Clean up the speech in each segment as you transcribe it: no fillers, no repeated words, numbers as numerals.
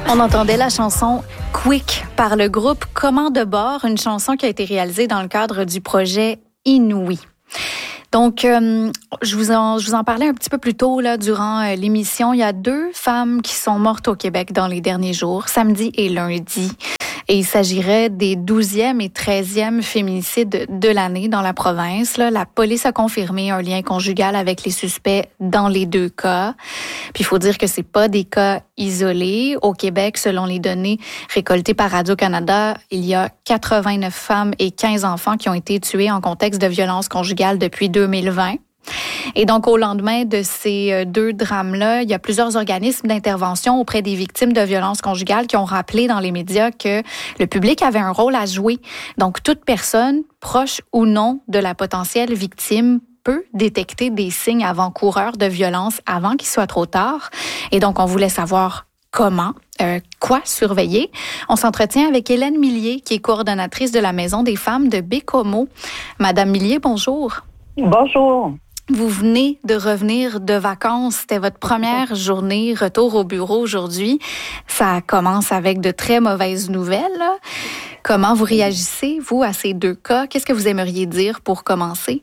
On entendait la chanson Quick par le groupe Comment de bord, une chanson qui a été réalisée dans le cadre du projet Inouï. Donc, je vous en parlais un petit peu plus tôt là durant l'émission. Il y a 2 femmes qui sont mortes au Québec dans les derniers jours, samedi et lundi. Et il s'agirait des 12e et 13e féminicides de l'année dans la province. Là, la police a confirmé un lien conjugal avec les suspects dans les 2 cas. Puis il faut dire que c'est pas des cas isolés. Au Québec, selon les données récoltées par Radio-Canada, il y a 89 femmes et 15 enfants qui ont été tués en contexte de violence conjugale depuis 2020. Et donc, au lendemain de ces 2 drames-là, il y a plusieurs organismes d'intervention auprès des victimes de violences conjugales qui ont rappelé dans les médias que le public avait un rôle à jouer. Donc, toute personne, proche ou non de la potentielle victime, peut détecter des signes avant-coureurs de violence avant qu'il soit trop tard. Et donc, on voulait savoir comment, quoi surveiller. On s'entretient avec Hélène Millier, qui est coordonnatrice de la Maison des femmes de Bécomo. Madame Millier, bonjour. Bonjour. Vous venez de revenir de vacances. C'était votre première journée, retour au bureau aujourd'hui. Ça commence avec de très mauvaises nouvelles. Comment vous réagissez, vous, à ces 2 cas? Qu'est-ce que vous aimeriez dire pour commencer?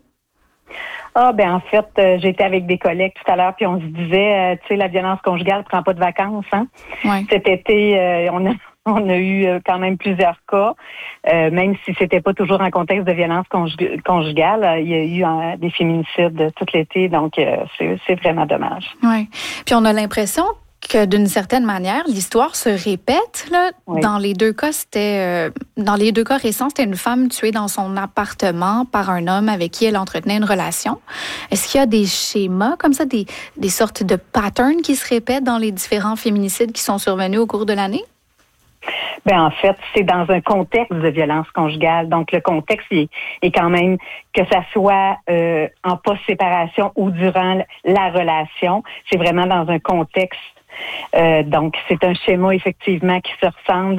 En fait, j'étais avec des collègues tout à l'heure, puis on se disait, tu sais, la violence conjugale prend pas de vacances, hein? Ouais. Cet été, on a eu quand même plusieurs cas, même si c'était pas toujours en contexte de violence conjugale. Il y a eu des féminicides tout l'été, donc c'est vraiment dommage. Oui. Puis on a l'impression que d'une certaine manière, l'histoire se répète. Là. Oui. Dans les 2 cas, dans les 2 cas récents, c'était une femme tuée dans son appartement par un homme avec qui elle entretenait une relation. Est-ce qu'il y a des schémas comme ça, des sortes de patterns qui se répètent dans les différents féminicides qui sont survenus au cours de l'année? En fait, c'est dans un contexte de violence conjugale. Donc, le contexte est quand même, que ça soit en post-séparation ou durant la relation, c'est vraiment dans un contexte. Donc, c'est un schéma effectivement qui se ressemble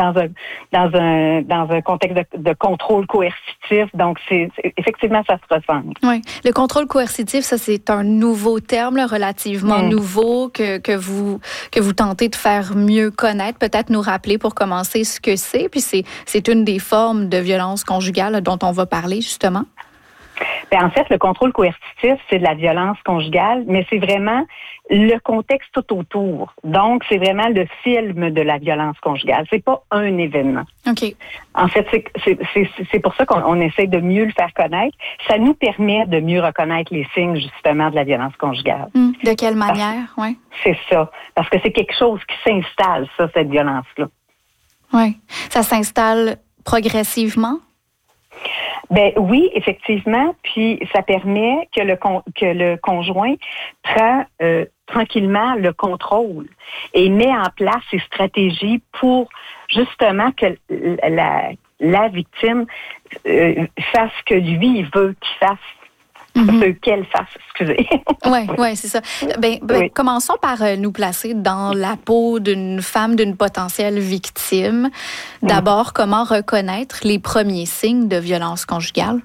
dans un contexte de contrôle coercitif. Donc, effectivement, ça se ressemble. Oui, le contrôle coercitif, ça c'est un nouveau terme, là, relativement nouveau que vous tentez de faire mieux connaître, peut-être nous rappeler pour commencer ce que c'est. Puis c'est une des formes de violence conjugale là, dont on va parler justement. En fait, le contrôle coercitif, c'est de la violence conjugale, mais c'est vraiment le contexte tout autour. Donc, c'est vraiment le film de la violence conjugale. C'est pas un événement. OK. En fait, c'est pour ça qu'on essaie de mieux le faire connaître. Ça nous permet de mieux reconnaître les signes, justement, de la violence conjugale. De quelle manière? Oui. C'est ça. Parce que c'est quelque chose qui s'installe, ça, cette violence-là. Oui. Ça s'installe progressivement? Oui, effectivement. Puis ça permet que le conjoint prend tranquillement le contrôle et met en place ses stratégies pour justement que la victime fasse ce que lui il veut qu'il fasse. Qu'elle fasse, excusez. Oui, c'est ça. Oui. Commençons par nous placer dans la peau d'une femme, d'une potentielle victime. D'abord, comment reconnaître les premiers signes de violence conjugale?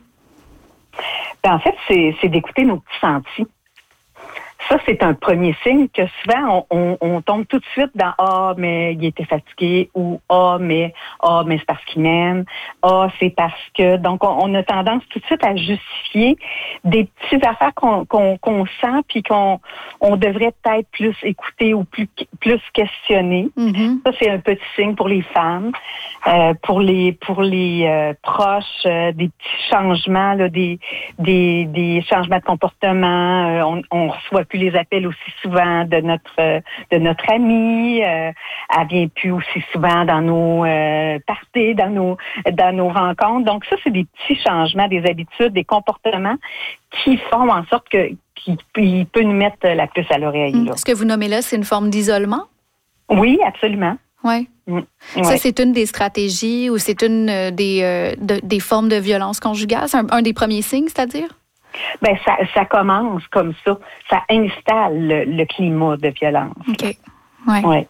En fait, c'est d'écouter nos petits sentis. Ça, c'est un premier signe que souvent, on tombe tout de suite dans « Ah, mais il était fatigué » ou « Ah, mais c'est parce qu'il m'aime » »,« Ah, c'est parce que… » Donc, on a tendance tout de suite à justifier des petites affaires qu'on sent puis qu'on devrait peut-être plus écouter ou plus questionner. Ça, c'est un petit signe pour les femmes. Pour les proches, des petits changements, là, des changements de comportement. On reçoit plus les appels aussi souvent de notre amie. Elle vient plus aussi souvent dans nos parties, dans nos rencontres. Donc ça, c'est des petits changements, des habitudes, des comportements qui font en sorte qu'il peut nous mettre la puce à l'oreille. Là. Ce que vous nommez là, c'est une forme d'isolement? Oui, absolument. Oui. Ça, c'est une des stratégies ou c'est une des formes de violence conjugale? C'est un des premiers signes, c'est-à-dire? Ça commence comme ça. Ça installe le climat de violence. OK. Ouais.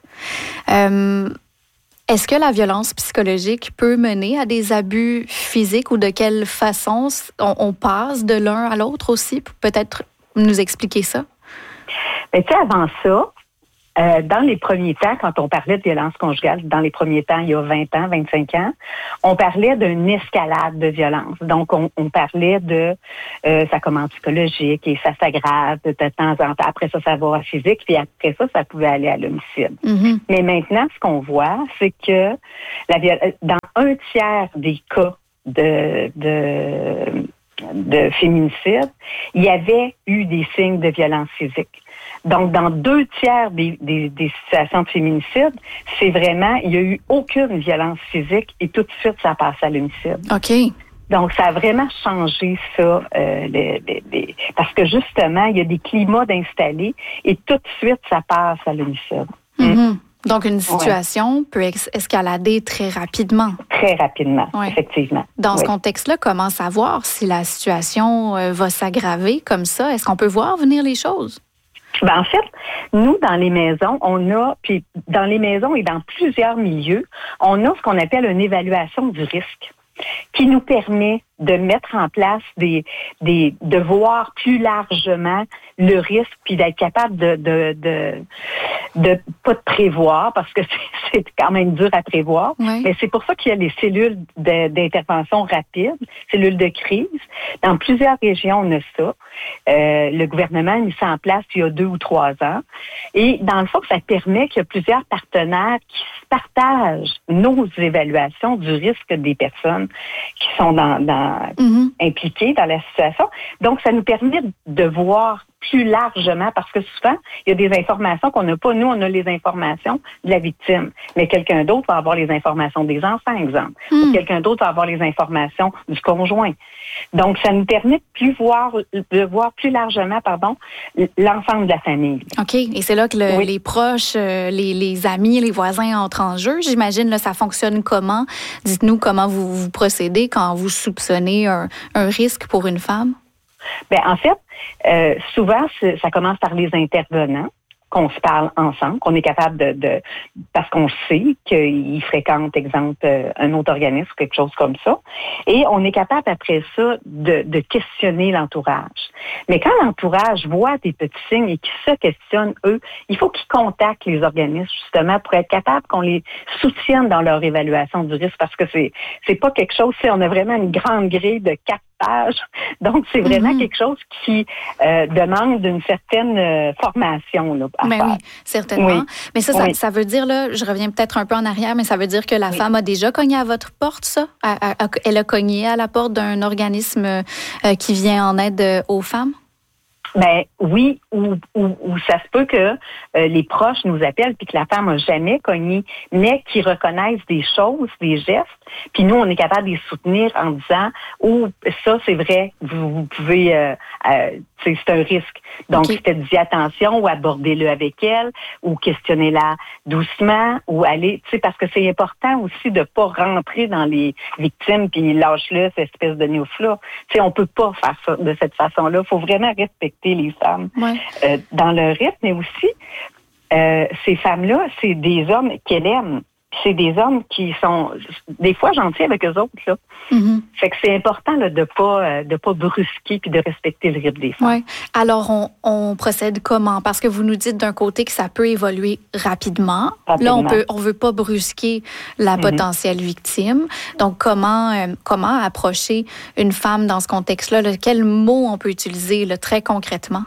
Est-ce que la violence psychologique peut mener à des abus physiques ou de quelle façon on passe de l'un à l'autre aussi? Peut-être nous expliquer ça? Avant ça, Dans les premiers temps, quand on parlait de violence conjugale, dans les premiers temps, il y a 20 ans, 25 ans, on parlait d'une escalade de violence. Donc, on parlait de ça commence psychologique et ça s'aggrave de temps en temps. Après ça va à physique, puis après ça pouvait aller à l'homicide. Mm-hmm. Mais maintenant, ce qu'on voit, c'est que dans un tiers des cas de féminicide, il y avait eu des signes de violence physique. Donc, dans 2 tiers des situations de féminicide, c'est vraiment, il n'y a eu aucune violence physique et tout de suite, ça passe à l'homicide. OK. Donc, ça a vraiment changé ça, parce que justement, il y a des climats d'installés et tout de suite, ça passe à l'homicide. Mm-hmm. Donc, une situation peut escalader très rapidement. Très rapidement, effectivement. Dans ce contexte-là, comment savoir si la situation va s'aggraver comme ça? Est-ce qu'on peut voir venir les choses? En fait, nous, dans les maisons, puis dans les maisons et dans plusieurs milieux, on a ce qu'on appelle une évaluation du risque qui nous permet de mettre en place de voir plus largement le risque, puis d'être capable de pas de prévoir, parce que c'est quand même dur à prévoir. Oui. Mais c'est pour ça qu'il y a les cellules d'intervention rapide, cellules de crise. Dans plusieurs régions, on a ça. Le gouvernement a mis ça en place il y a 2 ou 3 ans. Et dans le fond, ça permet qu'il y a plusieurs partenaires qui se partagent nos évaluations du risque des personnes qui sont impliquées dans la situation. Donc, ça nous permet de voir plus largement, parce que souvent, il y a des informations qu'on n'a pas. Nous, on a les informations de la victime, mais quelqu'un d'autre va avoir les informations des enfants, exemple. Ou quelqu'un d'autre va avoir les informations du conjoint. Donc, ça nous permet de voir plus largement, l'ensemble de la famille. OK. Et c'est là que les proches, les amis, les voisins entrent en jeu. J'imagine, là, ça fonctionne comment? Dites-nous comment vous procédez quand vous soupçonnez un risque pour une femme. En fait, souvent, ça commence par les intervenants, qu'on se parle ensemble, qu'on est capable parce qu'on sait qu'ils fréquentent, exemple, un autre organisme ou quelque chose comme ça. Et on est capable, après ça, de questionner l'entourage. Mais quand l'entourage voit des petits signes et qu'ils se questionnent, eux, il faut qu'ils contactent les organismes, justement, pour être capable qu'on les soutienne dans leur évaluation du risque, parce que c'est pas quelque chose, on a vraiment une grande grille de 4 pages. Donc, c'est vraiment quelque chose qui demande une certaine formation, là, à faire. Oui, certainement. Oui. Mais ça veut dire, là, je reviens peut-être un peu en arrière, mais ça veut dire que la femme a déjà cogné à votre porte, ça? Elle a cogné à la porte d'un organisme qui vient en aide aux femmes? Oui, ou ça se peut que les proches nous appellent puis que la femme n'a jamais cogné, mais qui reconnaissent des choses, des gestes, puis nous, on est capable de les soutenir en disant ça, c'est vrai, vous pouvez, c'est un risque. Donc, faites-y attention ou abordez-le avec elle ou questionnez-la doucement ou allez, parce que c'est important aussi de pas rentrer dans les victimes puis lâche-le, cette espèce de news-là. On peut pas faire ça de cette façon-là. Il faut vraiment respecter les femmes dans leur rythme, mais aussi, ces femmes-là, c'est des hommes qu'elles aiment. C'est des hommes qui sont des fois gentils avec eux autres, là. Mm-hmm. Fait que c'est important là, de pas brusquer puis de respecter le rythme des femmes. Oui. Alors on procède comment? Parce que vous nous dites d'un côté que ça peut évoluer rapidement. Là, on veut pas brusquer la potentielle victime. Donc comment approcher une femme dans ce contexte-là? Quels mots on peut utiliser là, très concrètement?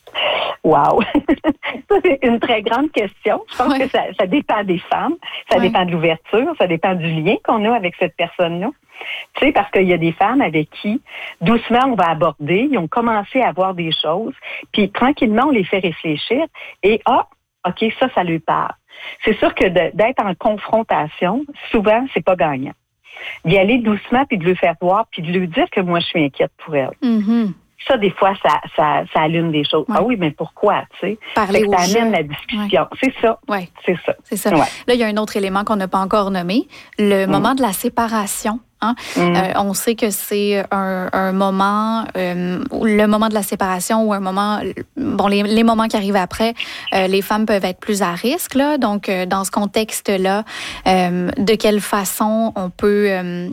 Wow! Ça, c'est une très grande question. Je pense que ça dépend des femmes, ça dépend de l'ouverture, ça dépend du lien qu'on a avec cette personne-là. Tu sais, parce qu'il y a des femmes avec qui, doucement, on va aborder, ils ont commencé à voir des choses, puis tranquillement, on les fait réfléchir, et OK, ça lui parle. C'est sûr que d'être en confrontation, souvent, c'est pas gagnant. D'y aller doucement, puis de lui faire voir, puis de lui dire que moi, je suis inquiète pour elle. Mm-hmm. Ça, des fois, ça allume des choses. Ouais. Ah oui, mais pourquoi, tu sais? Parler aux gens. Ça amène la discussion. Ouais. C'est ça. Ouais. C'est ça. Ouais. Là, il y a un autre élément qu'on n'a pas encore nommé, le moment de la séparation. Hein? On sait que c'est un moment, le moment de la séparation ou un moment, les moments qui arrivent après, les femmes peuvent être plus à risque. Là. Donc, dans ce contexte-là, de quelle façon on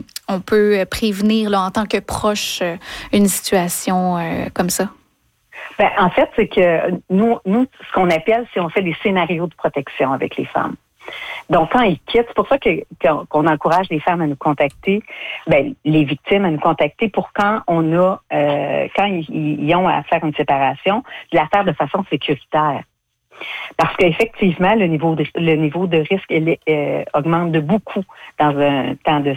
peut prévenir là, en tant que proche une situation comme ça? En fait, c'est que nous, ce qu'on appelle, c'est on fait des scénarios de protection avec les femmes. Donc, quand ils quittent, c'est pour ça qu'on encourage les femmes à nous contacter, les victimes à nous contacter pour quand quand ils ont à faire une séparation, de la faire de façon sécuritaire. Parce qu'effectivement, le niveau de risque augmente de beaucoup dans un temps de